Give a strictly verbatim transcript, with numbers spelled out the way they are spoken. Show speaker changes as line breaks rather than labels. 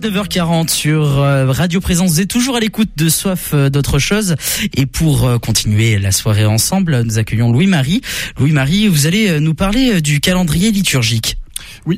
dix-neuf heures quarante sur Radio Présence. Vous êtes toujours à l'écoute de Soif d'autre chose. Et pour continuer la soirée ensemble, nous accueillons Louis-Marie. Louis-Marie, vous allez nous parler du calendrier liturgique.
Oui,